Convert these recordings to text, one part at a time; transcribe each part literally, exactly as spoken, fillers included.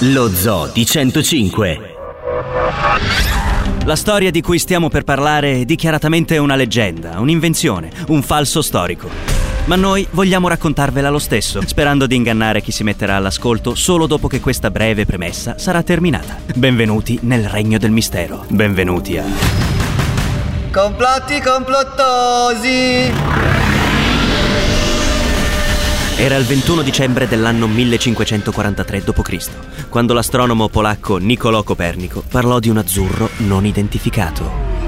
Lo Zoo di centocinque. La storia di cui stiamo per parlare è dichiaratamente una leggenda, un'invenzione, un falso storico. Ma noi vogliamo raccontarvela lo stesso, sperando di ingannare chi si metterà all'ascolto solo dopo che questa breve premessa sarà terminata. Benvenuti nel regno del mistero. Benvenuti a... Complotti complottosi! Era il ventuno dicembre dell'anno millecinquecentoquarantatré dopo Cristo, quando l'astronomo polacco Niccolò Copernico parlò di un azzurro non identificato.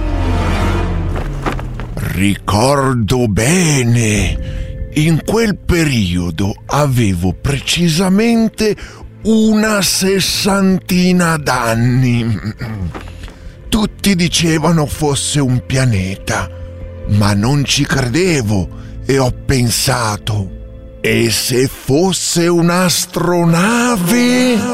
Ricordo bene. In quel periodo avevo precisamente una sessantina d'anni. Tutti dicevano fosse un pianeta, ma non ci credevo e ho pensato: e se fosse un'astronave?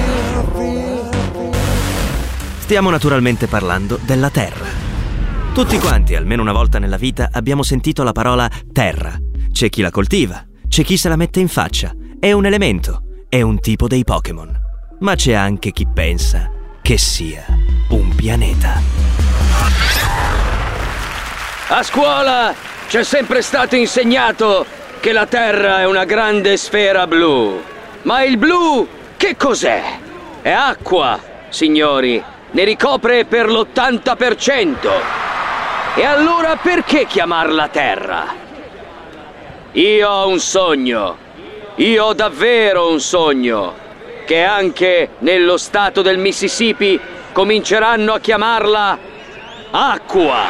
Stiamo naturalmente parlando della Terra. Tutti quanti, almeno una volta nella vita, abbiamo sentito la parola Terra. C'è chi la coltiva, c'è chi se la mette in faccia. È un elemento, è un tipo dei Pokémon. Ma c'è anche chi pensa che sia un pianeta. A scuola ci è sempre stato insegnato che la Terra è una grande sfera blu. Ma il blu che cos'è? È acqua, signori. Ne ricopre per l'ottanta per cento. E allora perché chiamarla Terra? Io ho un sogno. Io ho davvero un sogno. Che anche nello stato del Mississippi cominceranno a chiamarla acqua.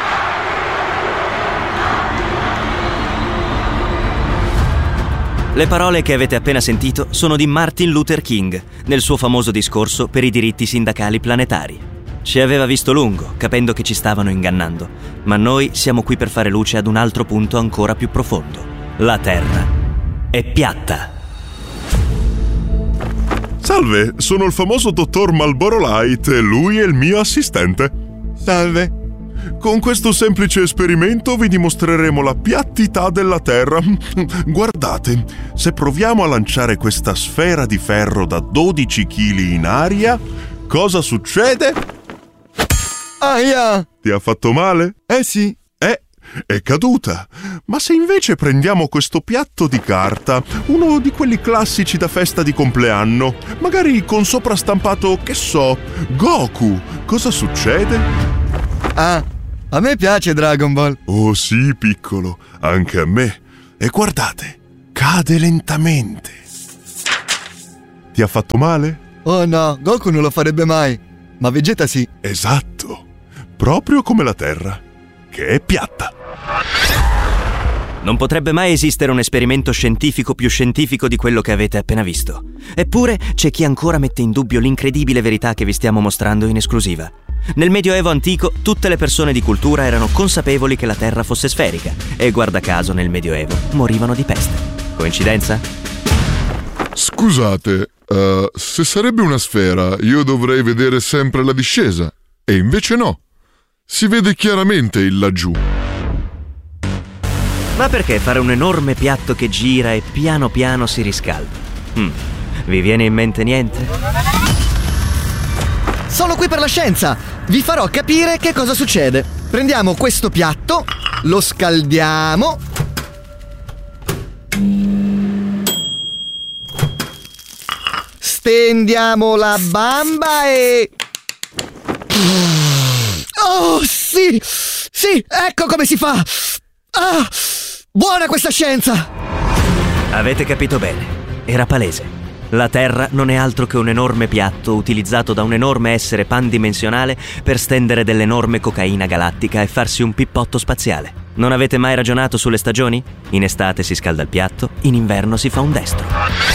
Le parole che avete appena sentito sono di Martin Luther King nel suo famoso discorso per i diritti sindacali planetari. Ci aveva visto lungo, capendo che ci stavano ingannando, ma noi siamo qui per fare luce ad un altro punto ancora più profondo. La Terra è piatta. Salve, sono il famoso dottor Marlboro Light e lui è il mio assistente. Salve. Con questo semplice esperimento vi dimostreremo la piattità della Terra. Guardate, se proviamo a lanciare questa sfera di ferro da dodici chili in aria, cosa succede? Aia! Ti ha fatto male? Eh sì. Eh, è caduta. Ma se invece prendiamo questo piatto di carta, uno di quelli classici da festa di compleanno, magari con sopra stampato, che so, Goku, cosa succede? Ah, a me piace Dragon Ball. Oh sì, piccolo, anche a me. E guardate, cade lentamente. Ti ha fatto male? Oh no, Goku non lo farebbe mai, ma Vegeta sì. Esatto, proprio come la Terra, che è piatta. Non potrebbe mai esistere un esperimento scientifico più scientifico di quello che avete appena visto. Eppure c'è chi ancora mette in dubbio l'incredibile verità che vi stiamo mostrando in esclusiva. Nel Medioevo antico tutte le persone di cultura erano consapevoli che la Terra fosse sferica e guarda caso nel Medioevo morivano di peste. Coincidenza? Scusate, uh, se sarebbe una sfera io dovrei vedere sempre la discesa e invece no. Si vede chiaramente il laggiù. Ma perché fare un enorme piatto che gira e piano piano si riscalda? Hmm. Vi viene in mente niente? Sono qui per la scienza! Vi farò capire che cosa succede. Prendiamo questo piatto, lo scaldiamo. Stendiamo la bamba e... Oh, sì! Sì, ecco come si fa! Ah! Buona questa scienza! Avete capito bene, era palese. La Terra non è altro che un enorme piatto utilizzato da un enorme essere pandimensionale per stendere dell'enorme cocaina galattica e farsi un pippotto spaziale. Non avete mai ragionato sulle stagioni? In estate si scalda il piatto, in inverno si fa un destro.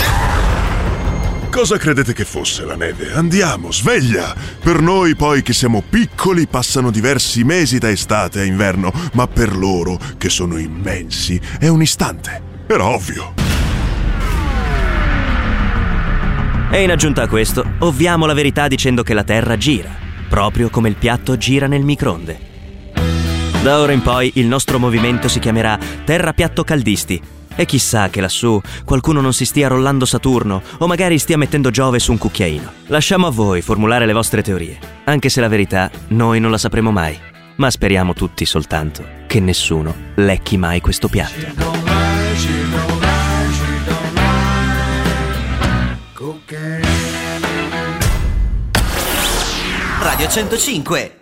Cosa credete che fosse la neve? Andiamo, sveglia! Per noi poi che siamo piccoli passano diversi mesi da estate a inverno, ma per loro, che sono immensi, è un istante. Era ovvio. E in aggiunta a questo, ovviamo la verità dicendo che la Terra gira, proprio come il piatto gira nel microonde. Da ora in poi il nostro movimento si chiamerà Terra Piatto Caldisti, E chissà che lassù qualcuno non si stia rollando Saturno o magari stia mettendo Giove su un cucchiaino. Lasciamo a voi formulare le vostre teorie, anche se la verità noi non la sapremo mai. Ma speriamo tutti soltanto che nessuno lecchi mai questo piatto. Radio centocinque